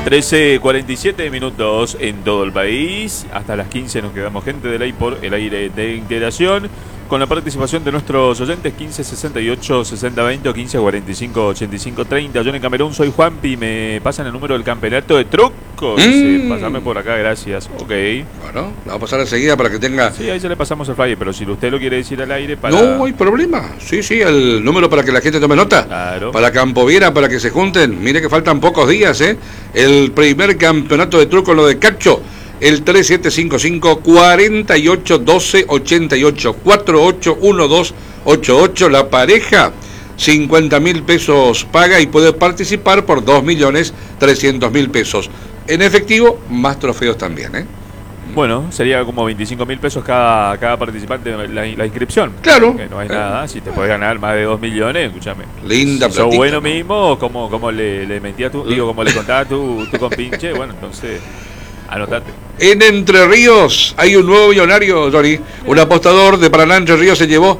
13:47 minutos en todo el país. Hasta las 15 nos quedamos, gente del aire, por el aire de integración, con la participación de nuestros oyentes. 1568 6020 o 1545 8530. Yo en Camerún soy Juanpi. Me pasan el número del campeonato de trucos. Pasame por acá, gracias. Ok. Bueno, la vamos a pasar enseguida para que tenga. Sí, ahí se le pasamos el flyer, pero si usted lo quiere decir al aire para... No hay problema. Sí, el número para que la gente tome nota. Claro. Para Campoviera, para que se junten. Mire que faltan pocos días, ¿eh? El primer campeonato de truco, lo de Cacho. El 3755 48 12 88 48 12 88. La pareja 50.000 pesos paga y puede participar por 2.300.000 pesos. En efectivo, más trofeos también, ¿eh? Bueno, sería como 25.000 pesos cada participante la inscripción. Claro. Que no hay nada. Si te podés ganar más de 2 millones, escúchame. Linda si platita, sos bueno, ¿no? mismo, como le metías tú, digo, como le contabas tú compinche, bueno, entonces, anotate. En Entre Ríos hay un nuevo millonario, Johnny. Un apostador de Paraná, Entre Ríos, se llevó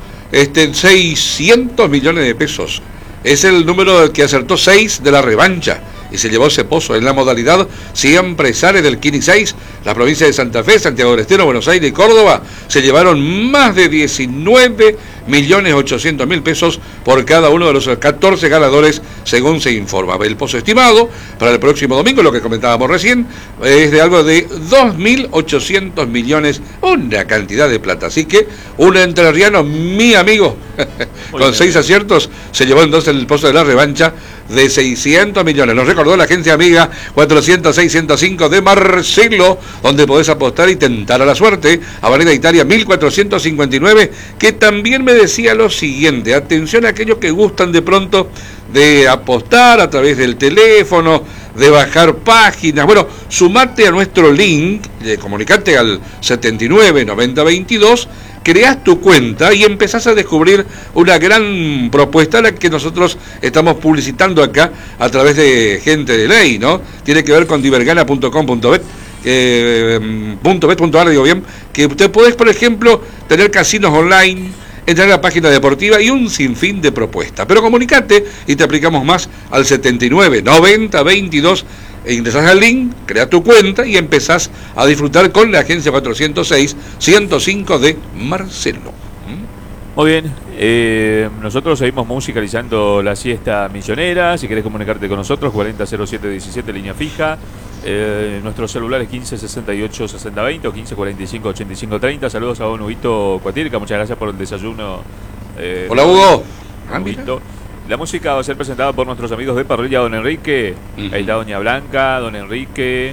600 millones de pesos. Es el número que acertó 6 de la revancha y se llevó ese pozo en la modalidad siempre sale del Kini 6. La provincia de Santa Fe, Santiago del Estero, Buenos Aires y Córdoba se llevaron más de 19.800.000 pesos por cada uno de los 14 ganadores, según se informa. El pozo estimado para el próximo domingo, lo que comentábamos recién, es de algo de 2.800 millones, una cantidad de plata. Así que un entrerriano, mi amigo, con 6 aciertos, se llevó entonces el pozo de la revancha de 600 millones. Nos recordó la agencia amiga 400-605 de Marcelo, donde podés apostar y tentar a la suerte. Avenida Italia 1459, que también me decía lo siguiente: atención a aquellos que gustan de pronto de apostar a través del teléfono, de bajar páginas. Bueno, sumate a nuestro link, comunicate al 79 90 22, creás tu cuenta y empezás a descubrir una gran propuesta, la que nosotros estamos publicitando acá a través de gente de ley, ¿no? Tiene que ver con divergana.com.bet, .bet.ar, digo bien, que usted podés, por ejemplo, tener casinos online, entrar a la página deportiva y un sinfín de propuestas. Pero comunicate y te aplicamos más al 79 90 22. Ingresás al link, creas tu cuenta y empezás a disfrutar con la agencia 406-105 de Marcelo. Muy bien, nosotros seguimos musicalizando la siesta misionera. Si querés comunicarte con nosotros, 400717, línea fija. Nuestro celular es 1568 6020 o 1545 8530. Saludos a don Huguito Cuatirca, muchas gracias por el desayuno. Hola, Hugo. Huguito. La música va a ser presentada por nuestros amigos de Parrilla Don Enrique. Ahí está Doña Blanca, Don Enrique,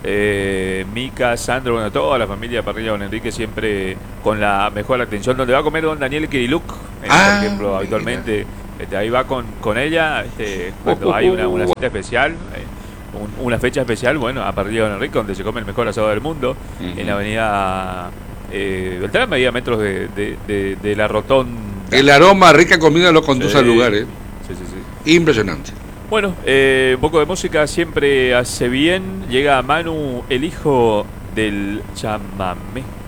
Mica, Sandro, bueno, toda la familia de Parrilla Don Enrique, siempre con la mejor atención. Donde va a comer Don Daniel Kiriluc, por ejemplo, habitualmente. Ahí va con ella, cuando hay una cita especial, una fecha especial, bueno, a Parrilla Don Enrique, donde se come el mejor asado del mundo, en la avenida Beltrán, media metros de la rotonda. El aroma, rica comida lo conduce al lugar, ¿eh? Sí. Impresionante. Bueno, un poco de música siempre hace bien. Llega Manu, el hijo del chamamé.